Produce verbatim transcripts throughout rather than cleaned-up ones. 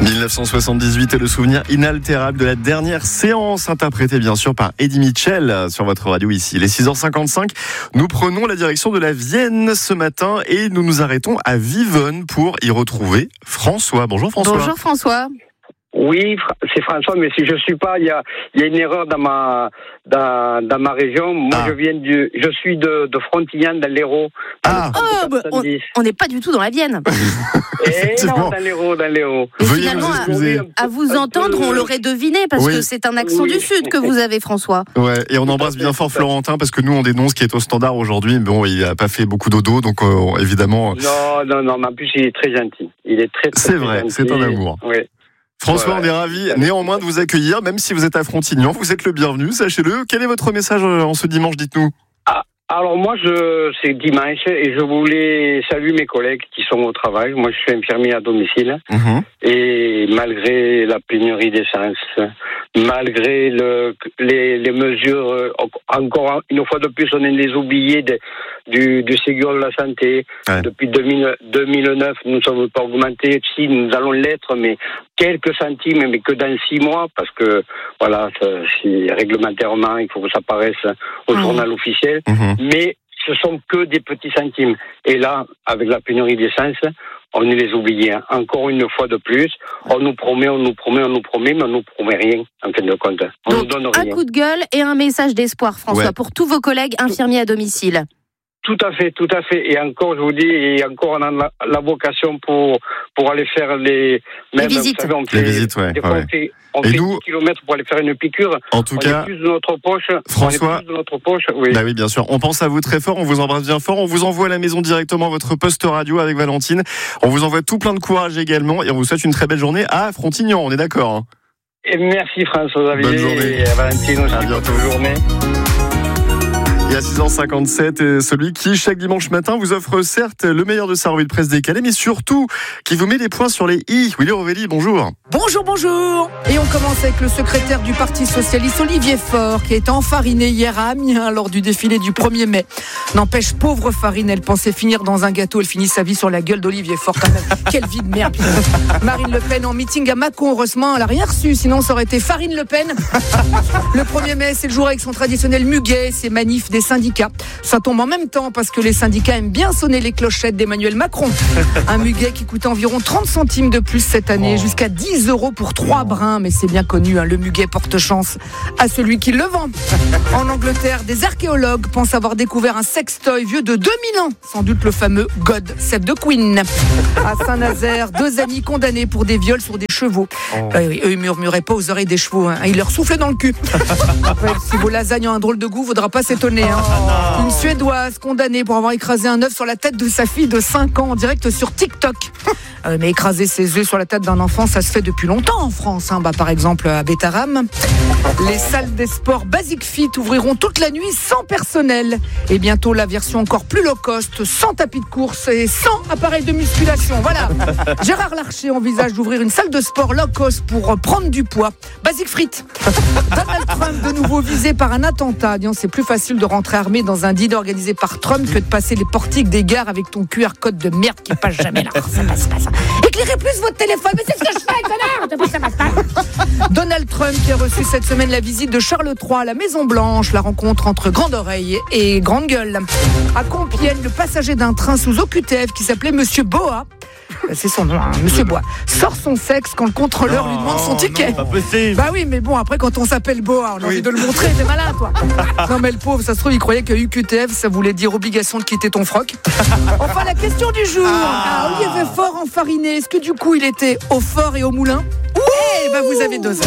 dix-neuf cent soixante-dix-huit est le souvenir inaltérable de la dernière séance, interprétée bien sûr par Eddie Mitchell sur votre radio ici. Les six heures cinquante-cinq, nous prenons la direction de la Vienne ce matin et nous nous arrêtons à Vivonne pour y retrouver François. Bonjour François. Bonjour François. Oui, c'est François, mais si je suis pas, il y a, il y a une erreur dans ma, dans, dans ma région. Moi, ah. je viens du, je suis de, de Frontignan, dans l'Hérault. Ah, oh, bah, on n'est pas du tout dans la Vienne. Et non, dans l'Hérault, dans l'Hérault. Veuillez finalement, vous excuser. À, à vous entendre, on l'aurait deviné, parce oui. que c'est un accent oui. du Sud que vous avez, François. Ouais, et on embrasse bien fort Florentin, parce que nous, on dénonce qui est au standard aujourd'hui. Bon, il n'a pas fait beaucoup dodo, donc euh, évidemment. Non, non, non, mais en plus, il est très gentil. Il est très, très C'est vrai, gentil. c'est un amour. Oui. François, on est ravis néanmoins de vous accueillir, même si vous êtes à Frontignan, vous êtes le bienvenu, sachez-le. Quel est votre message en ce dimanche, dites-nous ? Ah, alors moi, je, c'est dimanche et je voulais saluer mes collègues qui sont au travail. Moi, je suis infirmier à domicile mmh. et malgré la pénurie d'essence, malgré le, les, les mesures, encore une fois de plus, on est les oubliés de, du, du Ségur de la santé. Ouais. Depuis deux mille, deux mille neuf, nous ne sommes pas augmentés. Si, nous allons l'être, mais quelques centimes, mais que dans six mois, parce que, voilà, ça, si, réglementairement, il faut que ça apparaisse au mmh. journal officiel. Mmh. Mais ce sont que des petits centimes. Et là, avec la pénurie d'essence, on est les oubliés. Encore une fois de plus, on nous promet, on nous promet, on nous promet, mais on nous promet rien, en fin de compte. On Donc, nous donne rien. Un coup de gueule et un message d'espoir, François, ouais. pour tous vos collègues infirmiers à domicile. Tout à fait, tout à fait. Et encore, je vous dis, et encore, on a la, la vocation pour, pour aller faire les, même, les visites. Vous savez, on fait, les visites, ouais. Des fois, ouais. on fait, on fait nous, dix kilomètres pour aller faire une piqûre. En tout on cas, est plus de notre poche. François, on est plus de notre poche, oui. Bah oui, bien sûr. On pense à vous très fort, on vous embrasse bien fort. On vous envoie à la maison directement votre poste radio avec Valentine. On vous envoie tout plein de courage également et on vous souhaite une très belle journée à Frontignan, on est d'accord, hein. Et merci François-Xavier. Bonne journée. Et à Valentine aussi. À bientôt. Bonne journée. Et à six heures cinquante-sept, celui qui, chaque dimanche matin, vous offre certes le meilleur de sa revue de presse décalée, mais surtout, qui vous met les points sur les i. Willy Rovelli, bonjour. Bonjour, bonjour. Et on commence avec le secrétaire du Parti Socialiste, Olivier Faure, qui a été enfariné hier à Amiens lors du défilé du premier mai. N'empêche, pauvre Farine, elle pensait finir dans un gâteau, elle finit sa vie sur la gueule d'Olivier Faure quand même. Quelle vie de merde. Marine Le Pen en meeting à Mâcon, heureusement, elle n'a rien reçu, sinon ça aurait été Farine Le Pen. Le premier mai, c'est le jour avec son traditionnel muguet, ses manifs des syndicats. Ça tombe en même temps parce que les syndicats aiment bien sonner les clochettes d'Emmanuel Macron. Un muguet qui coûte environ trente centimes de plus cette année, oh. jusqu'à dix euros pour trois brins, mais c'est bien connu, hein, le muguet porte chance à celui qui le vend. En Angleterre, des archéologues pensent avoir découvert un sextoy vieux de deux mille ans, sans doute le fameux God Save the Queen. À Saint-Nazaire, deux amis condamnés pour des viols sur des chevaux. Oh. Euh, eux, ils murmuraient pas aux oreilles des chevaux, hein. Ils leur soufflaient dans le cul. Après, si vos lasagnes ont un drôle de goût, faudra pas s'étonner. Hein. Oh. Une Suédoise condamnée pour avoir écrasé un œuf sur la tête de sa fille de cinq ans en direct sur TikTok. Euh, mais écraser ses œufs sur la tête d'un enfant, ça se fait depuis longtemps en France. Hein. Bah, par exemple, à Bétarame. Les salles des sports Basic Fit ouvriront toute la nuit sans personnel. Et bientôt, la version encore plus low cost, sans tapis de course et sans appareil de musculation. Voilà. Gérard Larcher envisage d'ouvrir une salle de sport low cost pour prendre du poids. Basic Frites. Donald Trump, de nouveau visé par un attentat. Disons, c'est plus facile de rentrer armé dans un dîner organisé par Trump que de passer les portiques des gares avec ton Q R code de merde qui passe jamais là. Ça passe pas, ça. Éclairez plus votre téléphone, mais c'est ce que je fais, connard. Ça passe pas. Donald Trump qui a reçu cette semaine la visite de Charles trois à la Maison Blanche, la rencontre entre Grande Oreille et Grande Gueule. À Compiègne, le passager d'un train sous O Q T F qui s'appelait Monsieur Boa, c'est son nom, hein, Monsieur Bois, sort son sexe quand le contrôleur non, lui demande son ticket. Non, pas possible. Bah oui, mais bon, après quand on s'appelle Boa, on a oui. envie de le montrer, t'es malin toi. Non mais le pauvre, ça se trouve, il croyait que U Q T F, ça voulait dire obligation de quitter ton froc. Enfin, la question du jour. Ah. Ah, Olivier Faure enfariné, est-ce que du coup il était au fort et au moulin? Eh ben vous avez deux heures.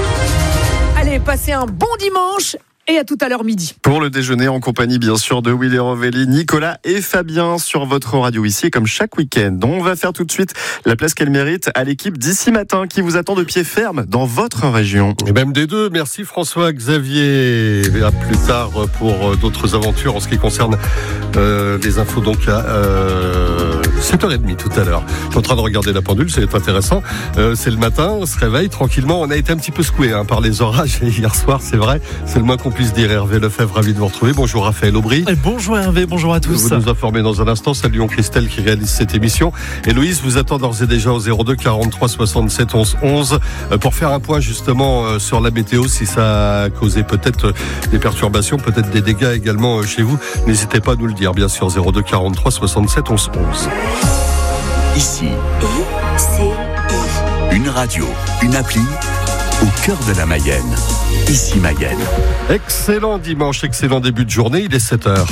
Allez, passez un bon dimanche. Et à tout à l'heure midi. Pour le déjeuner, en compagnie bien sûr de Willy Rovelli, Nicolas et Fabien sur votre radio ici, comme chaque week-end. On va faire tout de suite la place qu'elle mérite à l'équipe d'ici matin qui vous attend de pied ferme dans votre région. Et même des deux. Merci François Xavier. Et à plus tard pour d'autres aventures en ce qui concerne euh, les infos donc à euh, sept heures trente tout à l'heure. Je suis en train de regarder la pendule, c'est intéressant. Euh, c'est le matin, on se réveille tranquillement. On a été un petit peu secoué hein, par les orages hier soir, c'est vrai. C'est le moins compliqué. puisse dire. Hervé Lefebvre, ravi de vous retrouver. Bonjour Raphaël Aubry. Et bonjour Hervé, bonjour à tous. Vous nous informez dans un instant. Saluons Christelle qui réalise cette émission. Héloïse vous attend d'ores et déjà au zéro deux quarante-trois soixante-sept onze onze pour faire un point justement sur la météo, si ça a causé peut-être des perturbations, peut-être des dégâts également chez vous. N'hésitez pas à nous le dire, bien sûr. zéro deux quarante-trois soixante-sept onze onze. Ici, I C I. Une radio, une appli au cœur de la Mayenne. Ici Mayenne. Excellent dimanche, excellent début de journée, il est sept heures.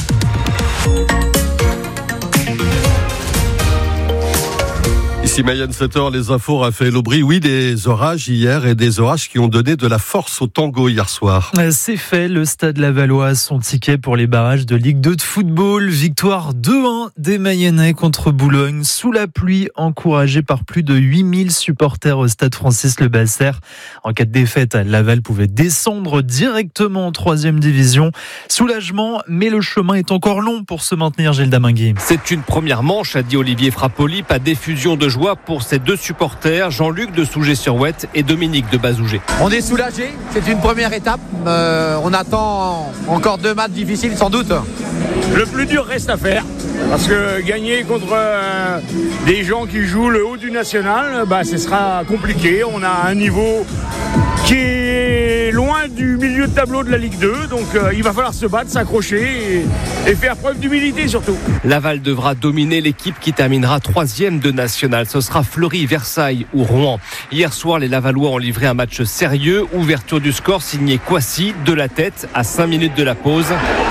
Ici Mayenne, sept heures, les infos, Raphaël Aubry. Oui, des orages hier et des orages qui ont donné de la force au tango hier soir. C'est fait, le Stade Lavallois a son ticket pour les barrages de Ligue deux de football. Victoire deux un des Mayennais contre Boulogne, sous la pluie, encouragé par plus de huit mille supporters au Stade Francis Lebasser. En cas de défaite, Laval pouvait descendre directement en troisième division. Soulagement, mais le chemin est encore long pour se maintenir, Gilles Damingui. C'est une première manche, a dit Olivier Frappoli, pas d'effusion de joie pour ces deux supporters, Jean-Luc de Sougé-sur-Ouette et Dominique de Bazougé. On est soulagés, c'est une première étape. Euh, on attend encore deux matchs difficiles sans doute. Le plus dur reste à faire, parce que gagner contre euh, des gens qui jouent le haut du national, bah, ce sera compliqué. On a un niveau qui est loin du milieu de tableau de la Ligue deux, donc euh, il va falloir se battre, s'accrocher et, et faire preuve d'humilité surtout. Laval devra dominer l'équipe qui terminera troisième de national. Ce sera Fleury, Versailles ou Rouen. Hier soir, les Lavallois ont livré un match sérieux. Ouverture du score signé Kwasi de la tête à cinq minutes de la pause.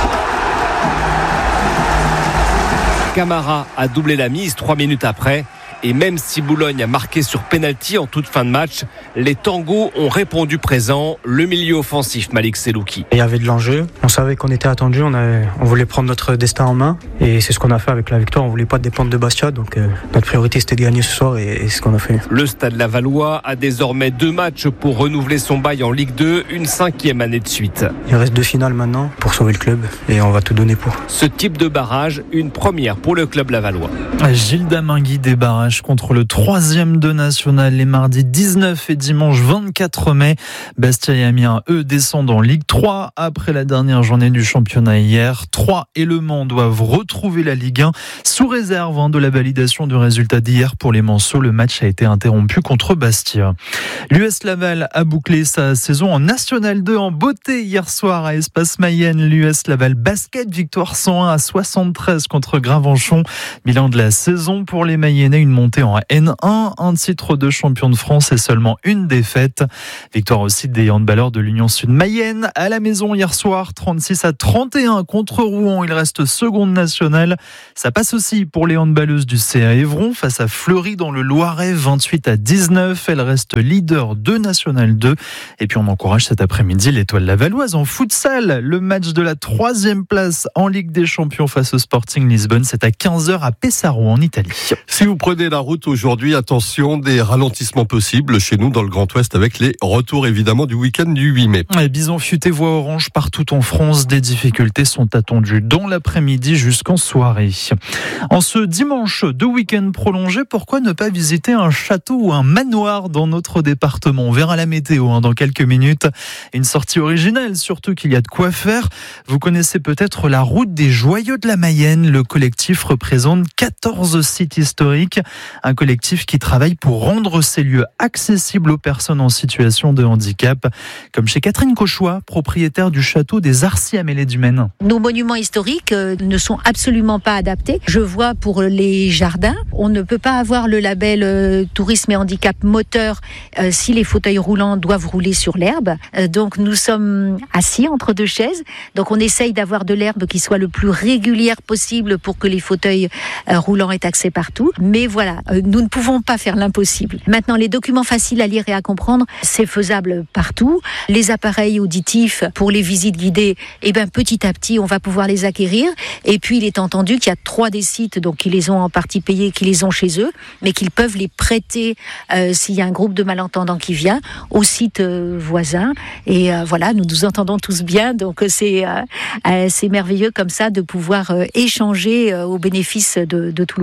Camara a doublé la mise trois minutes après. Et même si Boulogne a marqué sur pénalty en toute fin de match, les tangos ont répondu présent. Le milieu offensif, Malik Selouki. Il y avait de l'enjeu. On savait qu'on était attendu. On, avait, on voulait prendre notre destin en main. Et c'est ce qu'on a fait avec la victoire. On voulait pas dépendre de Bastia. Donc euh, notre priorité, c'était de gagner ce soir. Et, et c'est ce qu'on a fait. Le Stade Lavallois a désormais deux matchs pour renouveler son bail en Ligue deux. Une cinquième année de suite. Il reste deux finales maintenant pour sauver le club. Et on va tout donner pour. Ce type de barrage, une première pour le club lavallois. Gilles Damingui, des barrages contre le troisième de national les mardis dix-neuf et dimanche vingt-quatre mai. Bastia et Amiens, eux, descendent en Ligue trois après la dernière journée du championnat hier. Troyes et Le Mans doivent retrouver la Ligue un sous réserve hein, de la validation du résultat d'hier pour les Manceaux. Le match a été interrompu contre Bastia. L'U S Laval a bouclé sa saison en National deux en beauté hier soir à Espace Mayenne. L'U S Laval Basket, victoire cent un à soixante-treize contre Gravenchon. Bilan de la saison pour les Mayennais, une montée en N un, un titre de champion de France et seulement une défaite. Victoire aussi des handballeurs de l'Union Sud Mayenne à la maison hier soir, trente-six à trente et un contre Rouen. Il reste seconde nationale. Ça passe aussi pour les handballeuses du C A Évron face à Fleury dans le Loiret, vingt-huit à dix-neuf. Elle reste leader de National deux. Et puis on encourage cet après-midi l'Étoile lavalloise en futsal. Le match de la troisième place en Ligue des Champions face au Sporting Lisbonne, c'est à quinze heures à Pesaro en Italie. Si vous prenez la route aujourd'hui, attention, des ralentissements possibles chez nous dans le Grand Ouest avec les retours évidemment du week-end du huit mai. Ouais, Bison futé voie orange partout en France. Des difficultés sont attendues dans l'après-midi jusqu'en soirée. En ce dimanche de week-end prolongé, pourquoi ne pas visiter un château ou un manoir dans notre département? On verra la météo hein, dans quelques minutes. Une sortie originale, surtout qu'il y a de quoi faire. Vous connaissez peut-être la route des Joyaux de la Mayenne. Le collectif représente quatorze sites historiques. Un collectif qui travaille pour rendre ces lieux accessibles aux personnes en situation de handicap, comme chez Catherine Cauchois, propriétaire du château des Arcis-Amélie du Maine. Nos monuments historiques ne sont absolument pas adaptés. Je vois pour les jardins, on ne peut pas avoir le label euh, tourisme et handicap moteur euh, si les fauteuils roulants doivent rouler sur l'herbe. Euh, donc nous sommes assis entre deux chaises. Donc on essaye d'avoir de l'herbe qui soit le plus régulière possible pour que les fauteuils euh, roulants aient accès partout. Mais voilà, euh, nous ne pouvons pas faire l'impossible. Maintenant, les documents faciles à lire et à comprendre, c'est faisable partout. Les appareils auditifs pour les visites guidées, eh ben, petit à petit, on va pouvoir les acquérir. Et puis, il est entendu qu'il y a trois des sites donc, qui les ont en partie payés, qui les ont chez eux, mais qu'ils peuvent les prêter euh, s'il y a un groupe de malentendants qui vient au site euh, voisin. Et euh, voilà, nous nous entendons tous bien. Donc, c'est, euh, euh, c'est merveilleux comme ça de pouvoir euh, échanger euh, au bénéfice de, de tout le monde.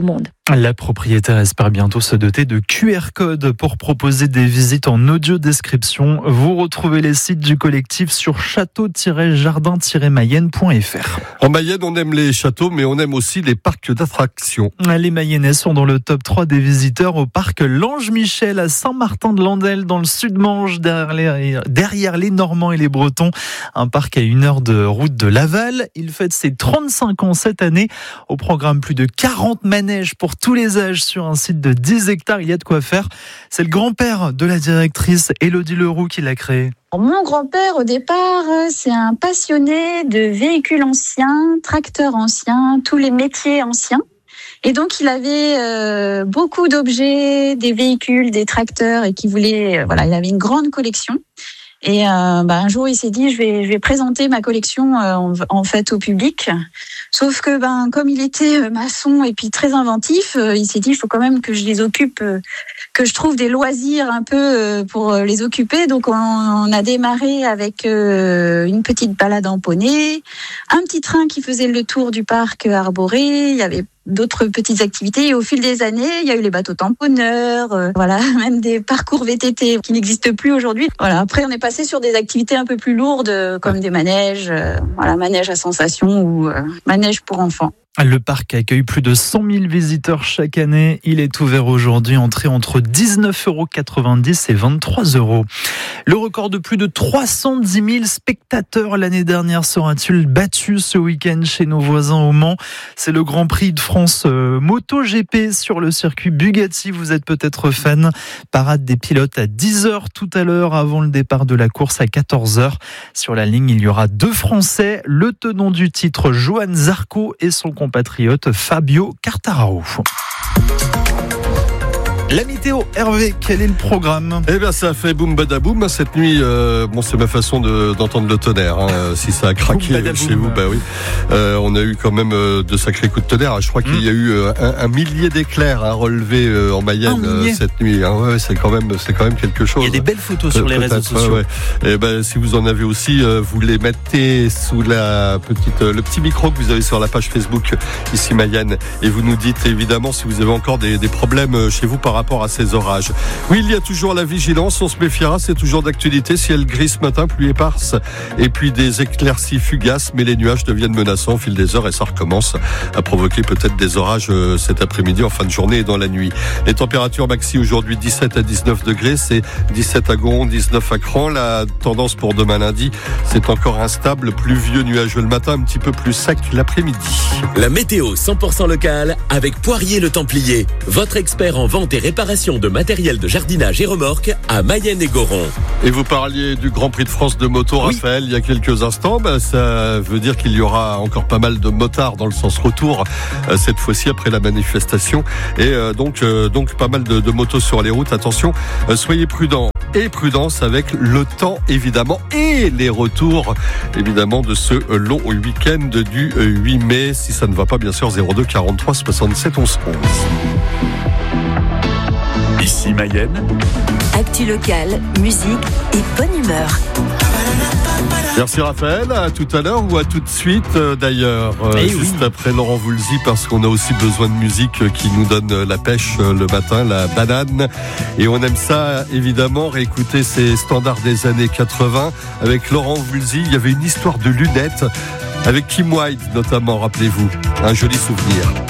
La propriétaire espère bientôt se doter de Q R code pour proposer des visites en audio description. Vous retrouvez les sites du collectif sur château tiret jardin tiret mayenne point f r. En Mayenne, on aime les châteaux, mais on aime aussi les parcs d'attractions. Les Mayennais sont dans le top trois des visiteurs au parc L'Ange Michel à Saint-Martin-de-Landelle dans le sud-Manche, derrière les, derrière les Normands et les Bretons. Un parc à une heure de route de Laval. Il fête ses trente-cinq ans cette année. Au programme, plus de quarante manèges pour tous les âges sur un site de dix hectares. Il y a de quoi faire. C'est le grand-père de la directrice Élodie Leroux qui l'a créé. Mon grand-père, au départ, c'est un passionné de véhicules anciens, tracteurs anciens, tous les métiers anciens. Et donc, il avait euh, beaucoup d'objets, des véhicules, des tracteurs, et qui voulait, euh, voilà, il avait une grande collection. Et euh, bah, un jour, il s'est dit, je vais, je vais présenter ma collection euh, en, en fait au public. Sauf que, ben, comme il était maçon et puis très inventif, euh, il s'est dit, il faut quand même que je les occupe, euh, que je trouve des loisirs un peu euh, pour les occuper. Donc, on, on a démarré avec euh, une petite balade en poney, un petit train qui faisait le tour du parc arboré. Il y avait d'autres petites activités, et au fil des années, il y a eu les bateaux tamponneurs, euh, voilà, même des parcours V T T qui n'existent plus aujourd'hui. Voilà. Après, on est passé sur des activités un peu plus lourdes, euh, comme des manèges, euh, voilà, manège à sensation ou euh, manège pour enfants. Le parc accueille plus de cent mille visiteurs chaque année. Il est ouvert aujourd'hui, entrée entre dix-neuf euros quatre-vingt-dix et vingt-trois euros. Le record de plus de trois cent dix mille spectateurs l'année dernière sera-t-il battu ce week-end chez nos voisins au Mans? C'est le Grand Prix de France euh, MotoGP sur le circuit Bugatti. Vous êtes peut-être fan. Parade des pilotes à dix heures tout à l'heure avant le départ de la course à quatorze heures. Sur la ligne, il y aura deux Français. Le tenant du titre, Johan Zarco, et son compatriote Fabio Quartararo. La météo, Hervé, quel est le programme? Eh bien, ça a fait boum badaboum cette nuit. Euh, bon, c'est ma façon de, d'entendre le tonnerre. Hein. Si ça a craqué chez vous, bah oui. Euh, on a eu quand même euh, de sacrés coups de tonnerre. Je crois qu'il y a eu euh, un, un millier d'éclairs à relever euh, en Mayenne euh, cette nuit. Hein. Ouais, c'est quand même, c'est quand même quelque chose. Il y a des belles photos sur euh, les réseaux sociaux. Ouais, ouais. Et ben, si vous en avez aussi, euh, vous les mettez sous la petite, euh, le petit micro que vous avez sur la page Facebook ici Mayenne, et vous nous dites évidemment si vous avez encore des, des problèmes chez vous par rapport à ces orages. Oui, il y a toujours la vigilance, on se méfiera, c'est toujours d'actualité. Ciel gris ce matin, pluie éparse et puis des éclaircies fugaces, mais les nuages deviennent menaçants au fil des heures et ça recommence à provoquer peut-être des orages cet après-midi, en fin de journée et dans la nuit. Les températures maxi aujourd'hui dix-sept à dix-neuf degrés, c'est dix-sept à Gon, dix-neuf à Cran. La tendance pour demain lundi, c'est encore instable, pluvieux, nuageux le matin, un petit peu plus sec l'après-midi. La météo cent pour cent locale avec Poirier le Templier, votre expert en vente et réparation de matériel de jardinage et remorque à Mayenne et Goron. Et vous parliez du Grand Prix de France de moto, oui. Raphaël, il y a quelques instants. Ben, ça veut dire qu'il y aura encore pas mal de motards dans le sens retour, euh, cette fois-ci après la manifestation. Et euh, donc, euh, donc pas mal de, de motos sur les routes. Attention, euh, soyez prudents. Et prudence avec le temps, évidemment, et les retours, évidemment, de ce long week-end du huit mai. Si ça ne va pas, bien sûr, zéro deux quarante-trois soixante-sept onze onze. Ici Mayenne. Actu locale, musique et bonne humeur. Merci Raphaël, à tout à l'heure ou à tout de suite euh, d'ailleurs, euh, juste oui. après Laurent Voulzy, parce qu'on a aussi besoin de musique qui nous donne la pêche euh, le matin, la banane. Et on aime ça évidemment, réécouter ces standards des années quatre-vingts avec Laurent Voulzy. Il y avait une histoire de lunettes avec Kim Wilde notamment, rappelez-vous, un joli souvenir.